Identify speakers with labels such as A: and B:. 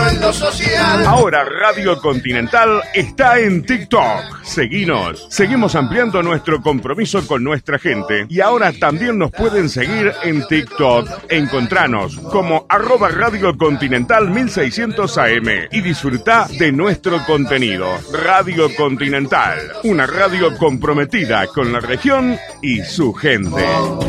A: en lo social.
B: Ahora Radio Continental está en TikTok. Seguinos. Seguimos ampliando nuestro compromiso con nuestra gente. Y ahora también nos pueden seguir en TikTok. Encontranos como @Radio Continental 1600 AM y disfruta de nuestro contenido. Radio Continental, una radio comprometida con la región y su gente.